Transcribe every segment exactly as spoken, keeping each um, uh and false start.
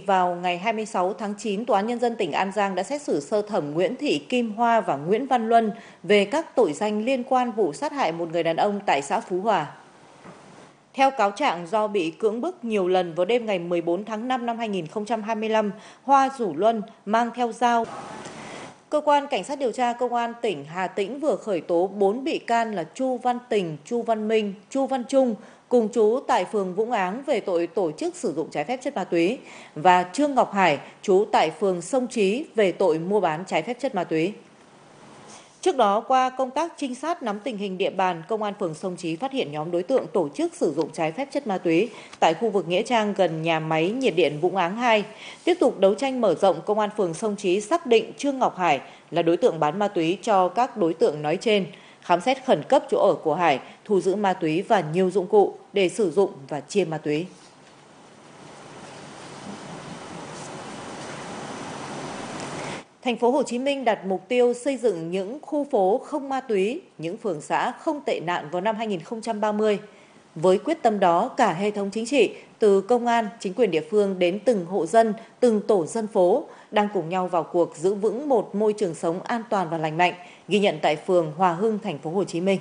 vào ngày hai mươi sáu tháng chín, Tòa án Nhân dân tỉnh An Giang đã xét xử sơ thẩm Nguyễn Thị Kim Hoa và Nguyễn Văn Luân về các tội danh liên quan vụ sát hại một người đàn ông tại xã Phú Hòa. Theo cáo trạng, do bị cưỡng bức nhiều lần, vào đêm ngày mười bốn tháng năm năm hai nghìn không trăm hai mươi lăm, Hoa rủ Luân mang theo dao. Cơ quan Cảnh sát điều tra Công an tỉnh Hà Tĩnh vừa khởi tố bốn bị can là Chu Văn Tình, Chu Văn Minh, Chu Văn Trung, cùng trú tại phường Vũng Áng về tội tổ chức sử dụng trái phép chất ma túy, và Trương Ngọc Hải, trú tại phường Sông Trí về tội mua bán trái phép chất ma túy. Trước đó, qua công tác trinh sát nắm tình hình địa bàn, Công an phường Sông Trí phát hiện nhóm đối tượng tổ chức sử dụng trái phép chất ma túy tại khu vực nghĩa trang gần nhà máy nhiệt điện Vũng Áng hai. Tiếp tục đấu tranh mở rộng, Công an phường Sông Trí xác định Trương Ngọc Hải là đối tượng bán ma túy cho các đối tượng nói trên. Khám xét khẩn cấp chỗ ở của Hải, thu giữ ma túy và nhiều dụng cụ để sử dụng và chia ma túy. Thành phố Hồ Chí Minh đặt mục tiêu xây dựng những khu phố không ma túy, những phường xã không tệ nạn vào năm hai nghìn không trăm ba mươi. Với quyết tâm đó, cả hệ thống chính trị, từ công an, chính quyền địa phương đến từng hộ dân, từng tổ dân phố, đang cùng nhau vào cuộc giữ vững một môi trường sống an toàn và lành mạnh, ghi nhận tại phường Hòa Hưng, Thành phố Hồ Chí Minh.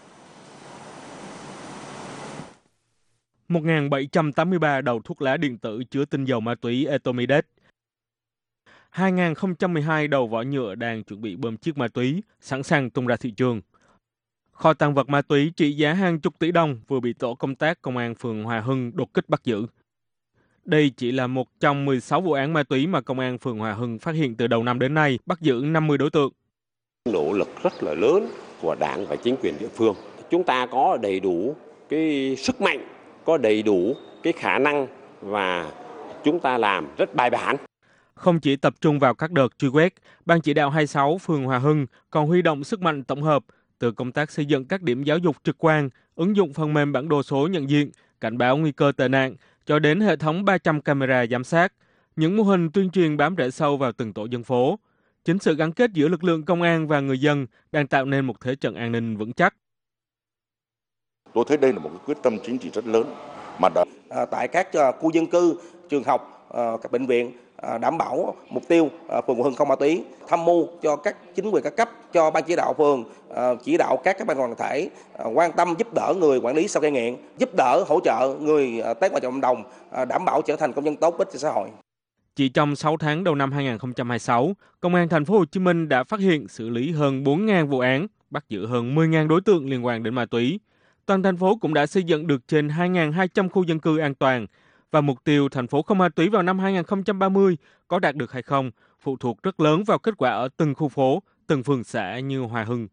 một nghìn bảy trăm tám mươi ba đầu thuốc lá điện tử chứa tinh dầu ma túy Etomides. hai nghìn không trăm mười hai đầu vỏ nhựa đang chuẩn bị bơm chiết ma túy, sẵn sàng tung ra thị trường. Kho tàng vật ma túy trị giá hàng chục tỷ đồng vừa bị tổ công tác công an phường Hòa Hưng đột kích bắt giữ. Đây chỉ là một trong mười sáu vụ án ma túy mà công an phường Hòa Hưng phát hiện từ đầu năm đến nay, bắt giữ năm mươi đối tượng. Nỗ lực rất là lớn của Đảng và chính quyền địa phương. Chúng ta có đầy đủ cái sức mạnh, có đầy đủ cái khả năng và chúng ta làm rất bài bản. Không chỉ tập trung vào các đợt truy quét, Ban chỉ đạo hai mươi sáu phường Hòa Hưng còn huy động sức mạnh tổng hợp từ công tác xây dựng các điểm giáo dục trực quan, ứng dụng phần mềm bản đồ số nhận diện, cảnh báo nguy cơ tệ nạn, cho đến hệ thống ba trăm camera giám sát, những mô hình tuyên truyền bám rễ sâu vào từng tổ dân phố. Chính sự gắn kết giữa lực lượng công an và người dân đang tạo nên một thế trận an ninh vững chắc. Tôi thấy đây là một quyết tâm chính trị rất lớn. Mà đã... à, tại các uh, khu dân cư, trường học, uh, các bệnh viện, uh, đảm bảo mục tiêu uh, phường Hòa Hưng không ma túy, tham mưu cho các chính quyền các cấp, cho ban chỉ đạo phường, uh, chỉ đạo các các ban đoàn thể uh, quan tâm giúp đỡ người quản lý sau cai nghiện, giúp đỡ hỗ trợ người uh, tái hòa nhập cộng đồng, uh, đảm bảo trở thành công dân tốt ích cho xã hội. Chỉ trong sáu tháng đầu năm hai nghìn không trăm hai mươi sáu, Công an Thành phố Hồ Chí Minh đã phát hiện xử lý hơn bốn nghìn vụ án, bắt giữ hơn mười nghìn đối tượng liên quan đến ma túy. Toàn thành phố cũng đã xây dựng được trên hai nghìn hai trăm khu dân cư an toàn, và mục tiêu thành phố không ma túy vào năm hai nghìn không trăm ba mươi có đạt được hay không phụ thuộc rất lớn vào kết quả ở từng khu phố, từng phường xã như Hòa Hưng.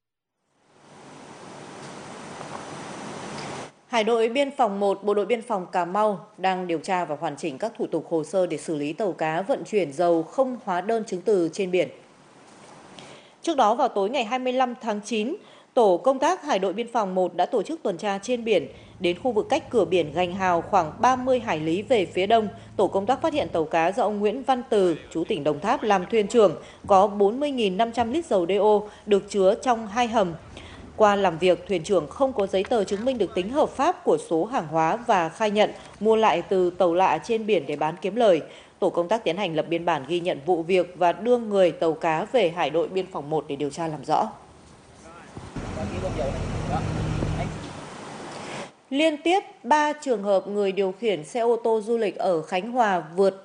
Hải đội Biên phòng một, Bộ đội Biên phòng Cà Mau đang điều tra và hoàn chỉnh các thủ tục hồ sơ để xử lý tàu cá vận chuyển dầu không hóa đơn chứng từ trên biển. Trước đó, vào tối ngày hai mươi lăm tháng chín, Tổ công tác Hải đội Biên phòng một đã tổ chức tuần tra trên biển. Đến khu vực cách cửa biển Gành Hào khoảng ba mươi hải lý về phía đông, tổ công tác phát hiện tàu cá do ông Nguyễn Văn Từ, chú tỉnh Đồng Tháp làm thuyền trưởng, có bốn mươi nghìn năm trăm lít dầu đê ô được chứa trong hai hầm. Qua làm việc, thuyền trưởng không có giấy tờ chứng minh được tính hợp pháp của số hàng hóa và khai nhận mua lại từ tàu lạ trên biển để bán kiếm lời. Tổ công tác tiến hành lập biên bản ghi nhận vụ việc và đưa người tàu cá về Hải đội Biên phòng một để điều tra làm rõ. Liên tiếp ba trường hợp người điều khiển xe ô tô du lịch ở Khánh Hòa vượt